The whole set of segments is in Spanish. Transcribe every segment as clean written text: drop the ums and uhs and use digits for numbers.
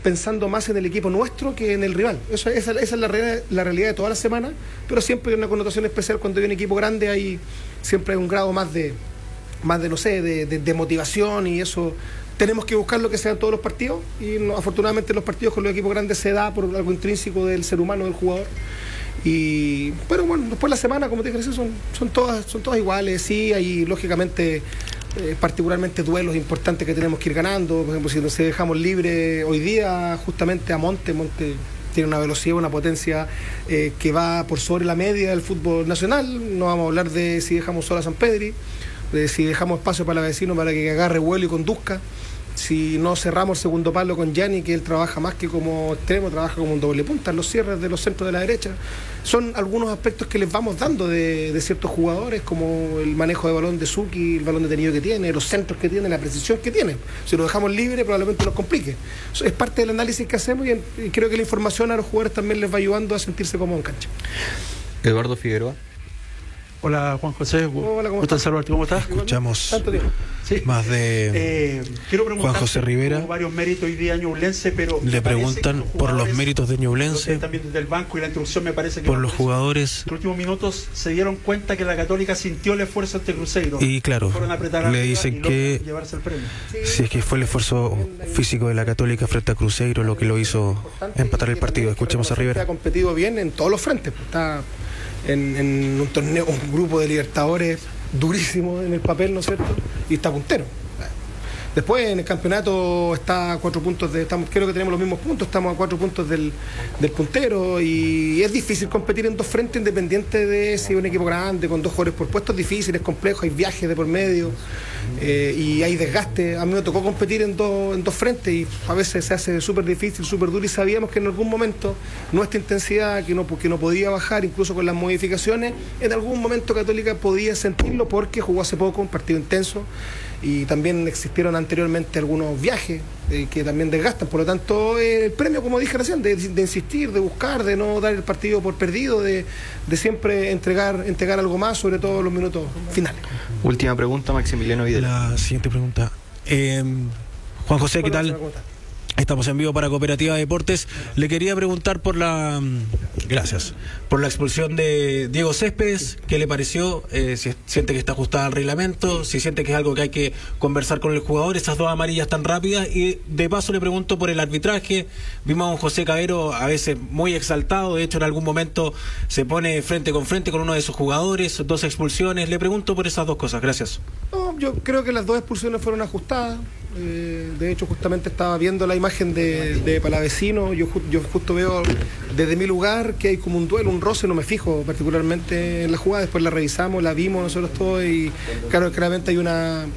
pensando más en el equipo nuestro que en el rival. Esa es la realidad de toda la semana, pero siempre hay una connotación especial cuando hay un equipo grande, siempre hay un grado más de no sé, de motivación, y eso tenemos que buscar lo que sea en todos los partidos, y afortunadamente en los partidos con los equipos grandes se da por algo intrínseco del ser humano, del jugador. Pero bueno, después la semana, como te dije, son todas iguales. Sí, hay lógicamente particularmente duelos importantes que tenemos que ir ganando. Por ejemplo, si nos dejamos libre hoy día justamente a Monte tiene una velocidad, una potencia que va por sobre la media del fútbol nacional. No vamos a hablar de si dejamos sola a San Pedri, de si dejamos espacio para el vecino para que agarre vuelo y conduzca. Si no cerramos el segundo palo con Gianni, que él trabaja más que como extremo, trabaja como un doble punta en los cierres de los centros de la derecha. Son algunos aspectos que les vamos dando de ciertos jugadores, como el manejo de balón de Suki, el balón detenido que tiene, los centros que tiene, la precisión que tiene. Si lo dejamos libre, probablemente nos complique. Eso es parte del análisis que hacemos, y creo que la información a los jugadores también les va ayudando a sentirse cómodos en cancha. Eduardo Figueroa. Hola, Juan José. Hola, ¿cómo estás? Saludarte, ¿cómo estás? Escuchamos más de Juan José Rivera. Varios méritos hoy día Ñublense, pero le preguntan por los méritos de Ñublense, también desde el banco, y la introducción me parece que por los jugadores. En los últimos minutos se dieron cuenta que la Católica sintió el esfuerzo ante Cruzeiro. Y claro, le dicen que llevarse el premio. Si es que fue el esfuerzo físico de la Católica frente a Cruzeiro lo que lo hizo empatar el partido. Escuchemos a Rivera. Ha competido bien en todos los frentes. Está en un torneo, un grupo de Libertadores durísimo en el papel, ¿no es cierto? Y está puntero. Después en el campeonato está a 4 puntos creo que tenemos los mismos puntos, estamos a 4 puntos del puntero, y es difícil competir en dos frentes, independiente de si es un equipo grande, con 2 jugadores por puesto. Es difícil, es complejo, hay viajes de por medio, y hay desgaste. A mí me tocó competir en dos frentes, y a veces se hace súper difícil, súper duro, y sabíamos que en algún momento nuestra intensidad, que no podía bajar, incluso con las modificaciones, en algún momento Católica podía sentirlo, porque jugó hace poco un partido intenso, y también existieron anteriormente algunos viajes que también desgastan. Por lo tanto, el premio, como dije recién, de insistir, de buscar, de no dar el partido por perdido, de siempre entregar algo más, sobre todo en los minutos finales. Última pregunta, Maximiliano Videla. La siguiente pregunta. Juan José, ¿qué tal? Estamos en vivo para Cooperativa Deportes. Le quería preguntar por la expulsión de Diego Céspedes. ¿Qué le pareció? Si siente que está ajustada al reglamento, si siente que es algo que hay que conversar con el jugador, esas 2 amarillas tan rápidas. Y de paso le pregunto por el arbitraje. Vimos a un José Cabero a veces muy exaltado, de hecho en algún momento se pone frente con uno de sus jugadores, 2 expulsiones. Le pregunto por esas 2 cosas. Gracias. No, yo creo que las 2 expulsiones fueron ajustadas. De hecho, justamente estaba viendo la imagen de Palavecino. Yo justo veo desde mi lugar que hay como un duelo, un roce. No me fijo particularmente en la jugada, después la revisamos, la vimos nosotros todos, y claro, claramente hay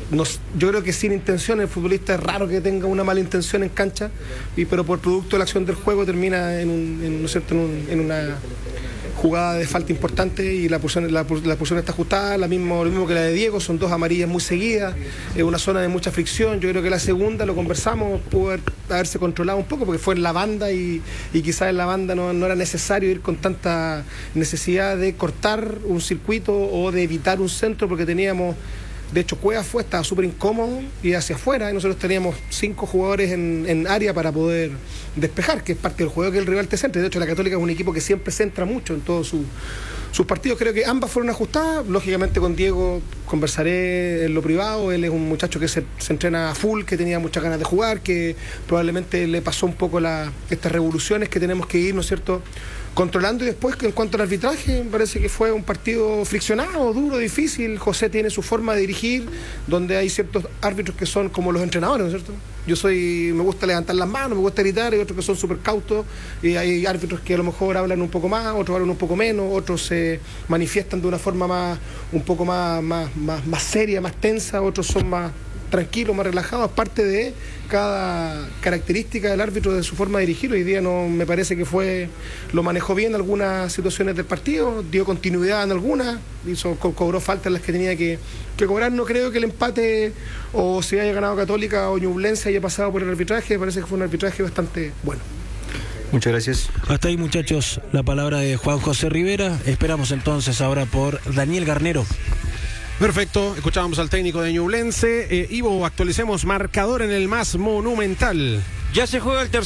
yo creo que sin intención. El futbolista es raro que tenga una mala intención en cancha, pero por producto de la acción del juego termina en una jugada de falta importante, y la posición está ajustada, lo mismo que la de Diego. Son 2 amarillas muy seguidas, es una zona de mucha fricción. Yo creo que la segunda, lo conversamos, pudo haberse controlado un poco, porque fue en la banda, y quizás en la banda no era necesario ir con tanta necesidad de cortar un circuito o de evitar un centro, porque teníamos... De hecho, Cuevas estaba súper incómodo y hacia afuera, y nosotros teníamos 5 jugadores en área para poder despejar, que es parte del juego que el rival te centre. De hecho, la Católica es un equipo que siempre centra mucho en todos sus partidos. Creo que ambas fueron ajustadas. Lógicamente con Diego conversaré en lo privado. Él es un muchacho que se entrena a full, que tenía muchas ganas de jugar, que probablemente le pasó un poco estas revoluciones que tenemos que ir, ¿no es cierto?, controlando. Y después, en cuanto al arbitraje, me parece que fue un partido friccionado, duro, difícil. José tiene su forma de dirigir, donde hay ciertos árbitros que son como los entrenadores, ¿no es cierto? Me gusta levantar las manos, me gusta gritar, y otros que son súper cautos, y hay árbitros que a lo mejor hablan un poco más, otros hablan un poco menos, otros se manifiestan de una forma un poco más seria, más tensa, otros son más tranquilos, más relajados. Parte de cada característica del árbitro, de su forma de dirigir. Hoy día no me parece que lo manejó bien algunas situaciones del partido, dio continuidad en algunas, cobró faltas en las que tenía que cobrar. No creo que el empate o si haya ganado Católica o Ñublense haya pasado por el arbitraje. Me parece que fue un arbitraje bastante bueno. Muchas gracias. Hasta ahí, muchachos, la palabra de Juan José Rivera. Esperamos entonces ahora por Daniel Garnero. Perfecto, escuchábamos al técnico de Ñublense. Ivo, actualicemos marcador en el más monumental. Ya se juega el tercer